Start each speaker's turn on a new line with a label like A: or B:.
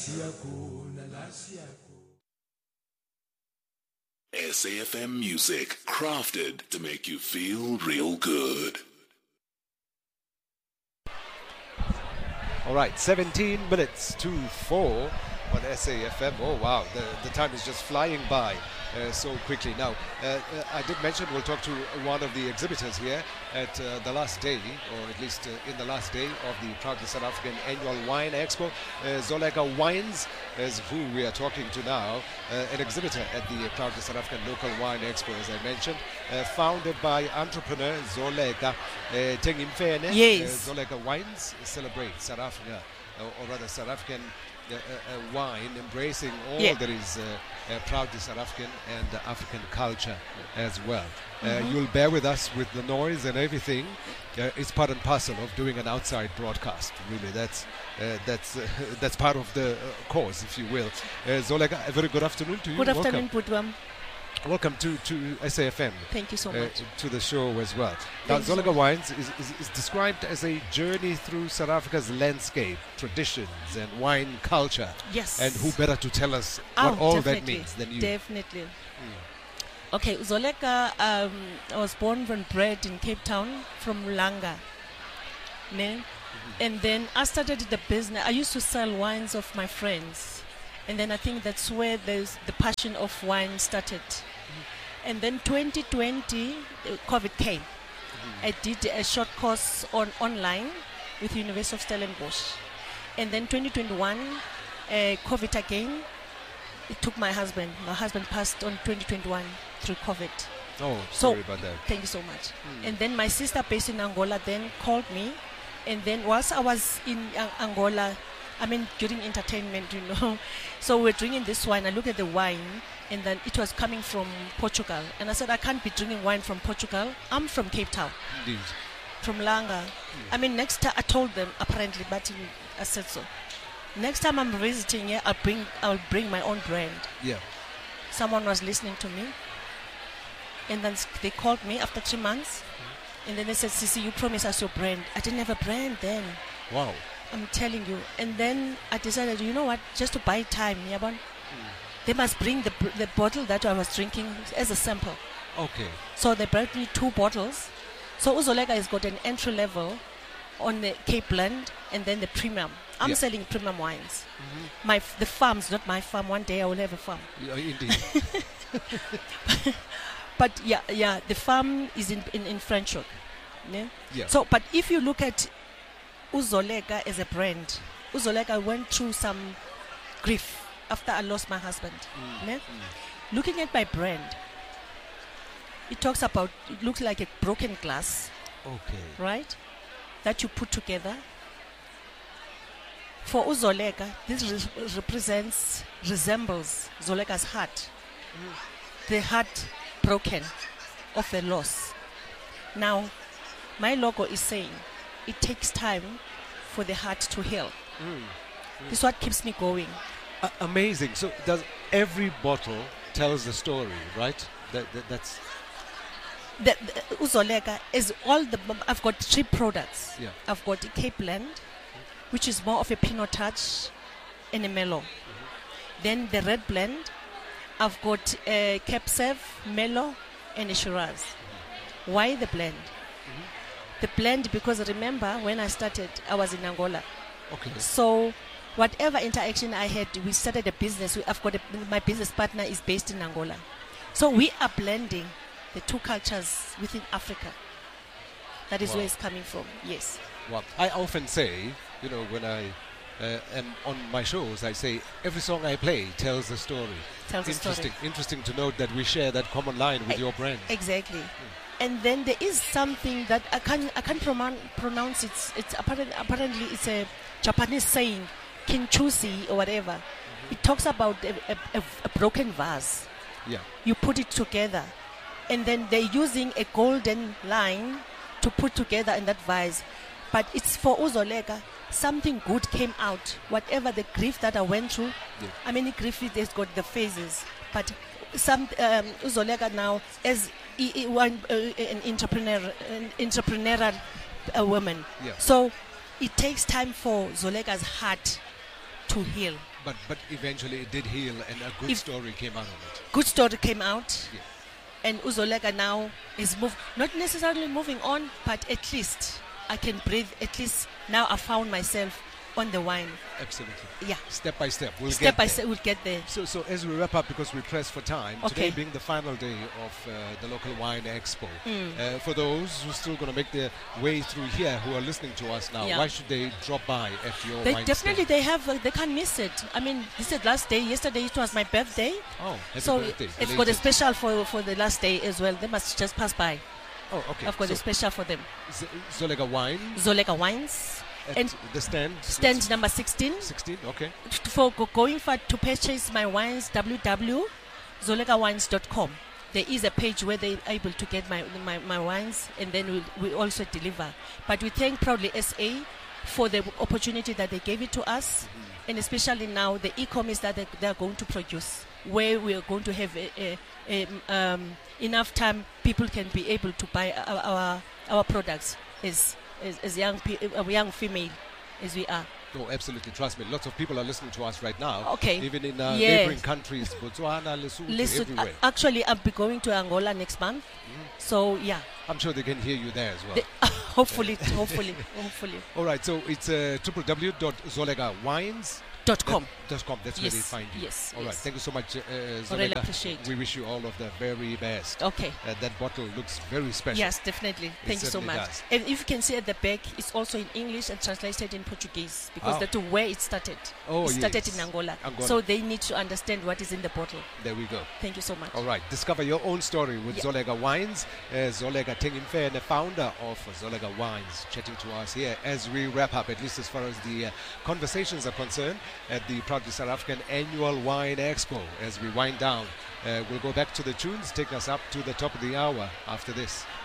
A: SAFM music, crafted to make you feel real good.
B: All right, 17 minutes to 4 on SAFM. Oh, wow, the time is just flying by so quickly. Now, I did mention we'll talk to one of the exhibitors here at the last day, or at least in the last day of the Proudly South African Annual Wine Expo. Zoleka Wines is who we are talking to now, an exhibitor at the Proudly South African Local Wine Expo, as I mentioned, founded by entrepreneur Zoleka Tengimfene.
C: Yes.
B: Zoleka Wines celebrates South Africa, or rather South African wine, embracing all that is proudly South African and African culture as well. You'll bear with us with the noise and everything. It's part and parcel of doing an outside broadcast. Really, that's part of the course, if you will. Zoleka, a very good afternoon to you.
C: Good afternoon, Putwam.
B: Welcome to SAFM.
C: Thank you so much.
B: To the show as well. Now, Zoleka Wines is described as a journey through South Africa's landscape, traditions, and wine culture.
C: Yes.
B: And who better to tell us what all that means than you?
C: Definitely. Okay, Zoleka, I was born and bred in Cape Town from Langa. And then I started the business. I used to sell wines of my friends. And then I think that's where the passion of wine started. And then 2020, COVID came. I did a short course online with University of Stellenbosch. And then 2021, COVID again. It took my husband. My husband passed on 2021 through COVID.
B: Oh, sorry about that.
C: Thank you so much. And then my sister based in Angola then called me. And then whilst I was in Angola, I mean, during entertainment, So we're drinking this wine. I look at the wine, and then it was coming from Portugal. And I said, I can't be drinking wine from Portugal. I'm from Cape Town.
B: Indeed.
C: From Langa. I mean, next time, I told them, apparently, but I said so. Next time I'm visiting here, I'll bring my own brand.
B: Yeah.
C: Someone was listening to me. And then they called me after 3 months. And then they said, Sisi, you promised us your brand. I didn't have a brand then.
B: Wow.
C: I'm telling you. And then I decided, you know what, just to buy time, they must bring the bottle that I was drinking as a sample.
B: Okay.
C: So they brought me 2 bottles. So Uzoleka has got an entry level on the Cape Blend and then the premium. I'm selling premium wines. The farm's not my farm. One day I will have a farm.
B: Yeah, indeed.
C: But the farm is in Franschhoek.
B: Yeah.
C: So, but if you look at Uzoleka as a brand, Uzoleka went through some grief after I lost my husband. Looking at my brand, it looks like a broken glass.
B: Okay.
C: Right? That you put together. For Uzoleka, this resembles Zoleka's heart. The heart broken of the loss. Now, my logo is saying, it takes time for the heart to heal. This is what keeps me going.
B: Amazing. So does every bottle tells the story, right? That's...
C: The Uzoleka is I've got 3 products.
B: Yeah.
C: I've got a Cape Blend, which is more of a Pinot touch and a mellow. Then the red blend, I've got a Cape Sav, mellow, and a Shiraz. Why the blend? The blend, because remember when I started, I was in Angola.
B: Okay.
C: So whatever interaction I had, we started a business. My business partner is based in Angola. So we are blending the 2 cultures within Africa. That is where it's coming from. Yes.
B: Well, I often say, when I am on my shows, I say every song I play tells a story. Interesting to note that we share that common line with your brand.
C: Exactly. And then there is something that I can't pronounce. It's apparently it's a Japanese saying, kinchusi or whatever. It talks about a broken vase.
B: Yeah.
C: You put it together, and then they're using a golden line to put together in that vase. But it's for Uzoleka, something good came out. Whatever the grief that I went through, I mean, grief has got the phases, but some Uzoleka now as an entrepreneurial woman.
B: Yeah.
C: So it takes time for Zoleka's heart to heal.
B: But eventually it did heal, and a good story came out of it.
C: Good story came out.
B: Yeah.
C: And uZolega now is not necessarily moving on, but at least I can breathe. At least now I found myself on the wine.
B: Absolutely.
C: Yeah.
B: Step by step,
C: Step by step, we'll get there.
B: So as we wrap up, because we press for time,
C: Okay.
B: today being the final day of the local wine expo, for those who are still going to make their way through here, who are listening to us now,
C: Yeah.
B: why should they drop by at your
C: They
B: wine
C: definitely
B: stand?
C: they can't miss it. I mean, this is the last day. Yesterday it was my birthday,
B: Oh, happy
C: so
B: birthday.
C: it's got a
B: belated.
C: special for the last day as well. They must just pass by.
B: Oh, okay.
C: I've got
B: so
C: a special for them.
B: Zolega wine
C: Zolega Wines
B: at
C: and
B: the stand.
C: stand number 16.
B: 16, okay.
C: For going for to purchase my wines, www.zolegawines.com. There is a page where they're able to get my wines, and then we also deliver. But we thank Proudly SA for the opportunity that they gave it to us, and especially now the e-commerce that they are going to produce, where we are going to have enough time people can be able to buy our products as young female as we are.
B: No, absolutely. Trust me. Lots of people are listening to us right now.
C: Okay.
B: Even in
C: Yes.
B: neighboring countries, Botswana, Lesotho,
C: Listen,
B: everywhere.
C: actually, I'll be going to Angola next month. So, yeah.
B: I'm sure they can hear you there as well.
C: Hopefully.
B: All right, so it's www.zolegawines.com.
C: .com.
B: That's where they
C: Yes,
B: find you.
C: yes,
B: All right,
C: yes.
B: thank you so much,
C: really
B: Zolega.
C: appreciate.
B: We wish you all of the very best.
C: Okay.
B: That bottle looks very special.
C: Yes, definitely. Thank you so
B: certainly
C: much.
B: does.
C: And if you can see at the back, it's also in English and translated in Portuguese, because
B: Oh.
C: that's where it started.
B: Oh,
C: it started
B: yes.
C: in Angola.
B: Angola.
C: So they need to understand what is in the bottle.
B: There we go.
C: Thank you so much.
B: All right, discover your own story with
C: Yeah.
B: Zolega Wines. Zolega Tengimfe, the founder of Zolega Wines, chatting to us here as we wrap up, at least as far as the conversations are concerned, at the Proudly South African Annual Wine Expo. As we wind down, we'll go back to the tunes, take us up to the top of the hour after this.